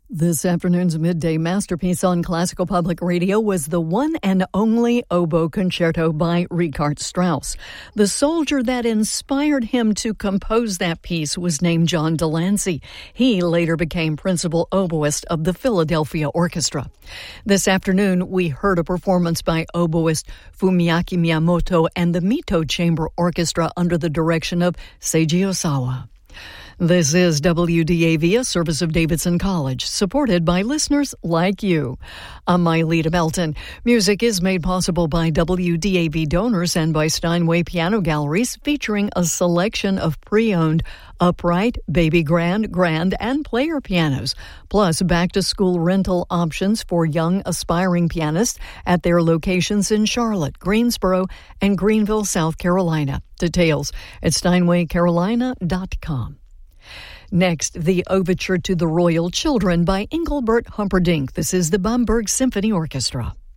This afternoon's midday masterpiece on Classical Public Radio was the one and only oboe concerto by Richard Strauss. The soldier that inspired him to compose that piece was named John Delancey. He later became principal oboist of the Philadelphia Orchestra. This afternoon, we heard a performance by oboist Fumiaki Miyamoto and the Mito Chamber Orchestra under the direction of Seiji Osawa. This is WDAV, a service of Davidson College, supported by listeners like you. I'm Mylita Belton. Music is made possible by WDAV donors and by Steinway Piano Galleries, featuring a selection of pre-owned upright, baby grand, and player pianos, plus back-to-school rental options for young aspiring pianists at their locations in Charlotte, Greensboro, and Greenville, South Carolina. Details at steinwaycarolina.com. Next, the Overture to the Royal Children by Engelbert Humperdinck. This is the Bamberg Symphony Orchestra.